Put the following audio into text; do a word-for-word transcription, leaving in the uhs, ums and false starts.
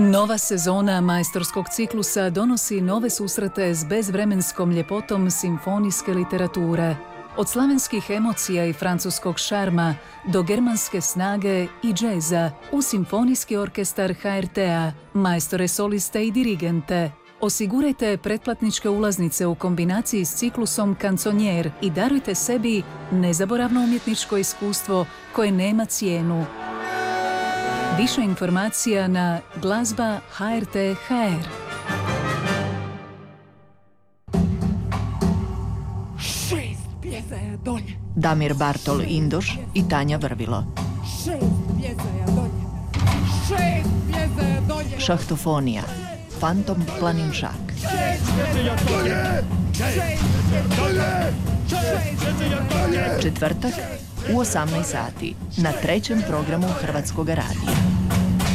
Nova sezona majstorskog ciklusa donosi nove susrete s bezvremenskom ljepotom simfonijske literature. Od slavenskih emocija i francuskog šarma do germanske snage i džeza u simfonijski orkestar ha er te-a, majstore soliste i dirigente. Osigurajte pretplatničke ulaznice u kombinaciji s ciklusom Kanconier i darujte sebi nezaboravno umjetničko iskustvo koje nema cijenu. Više informacija na glazba ha er te ha er. Šest pjezaja dolje. Damir Bartol Indoš i Tanja Vrvilo. Šest pjezaja dolje. Šest pjezaja dolje. Šahtofonija. Fantom Planinšak. Šest pjezaja dolje. Šest pjezaja dolje. Četvrtak u osamnaest sati na trećem programu Hrvatskog radija.